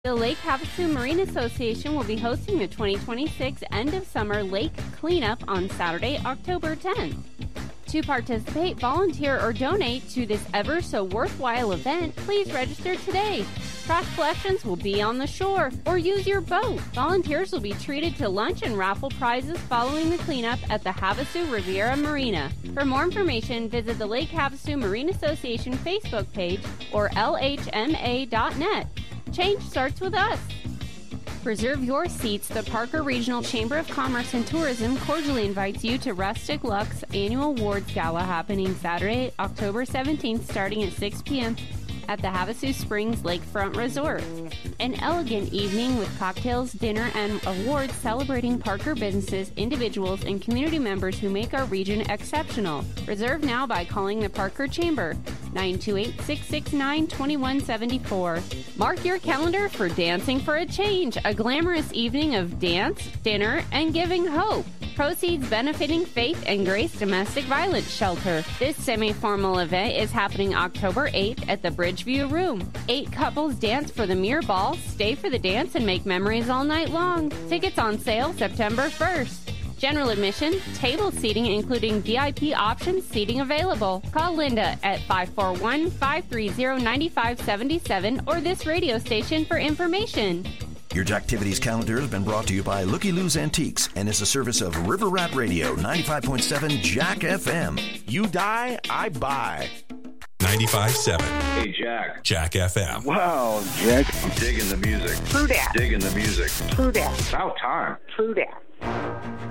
The Lake Havasu Marine Association will be hosting the 2026 End of Summer Lake Cleanup on Saturday, October 10th. To participate, volunteer, or donate to this ever so worthwhile event, please register today. Trash collections will be on the shore, or use your boat. Volunteers will be treated to lunch and raffle prizes following the cleanup at the Havasu Riviera Marina. For more information, visit the Lake Havasu Marine Association Facebook page or lhma.net. Change starts with us. Reserve your seats. The Parker Regional Chamber of Commerce and Tourism cordially invites you to Rustic Luck's annual awards gala happening Saturday, October 17th, starting at 6 p.m. at the Havasu Springs Lakefront Resort. An elegant evening with cocktails, dinner, and awards celebrating Parker businesses, individuals, and community members who make our region exceptional. Reserve now by calling the Parker Chamber, 928-669-2174. Mark your calendar for Dancing for a Change, a glamorous evening of dance, dinner, and giving hope. Proceeds benefiting Faith and Grace Domestic Violence Shelter. This semi-formal event is happening October 8th at the Bridgeview Room. 8 couples dance for the Mirror Ball, stay for the dance, and make memories all night long. Tickets on sale September 1st. General admission, table seating including VIP options, seating available. Call Linda at 541-530-9577 or this radio station for information. Your Jacktivities calendar has been brought to you by Looky Lou's Antiques and is a service of River Rat Radio, 95.7 Jack FM. You die, I buy. 95.7. Hey, Jack. Jack FM. Wow, Jack. I'm digging the music. True that. Digging the music. True that. About time. True that.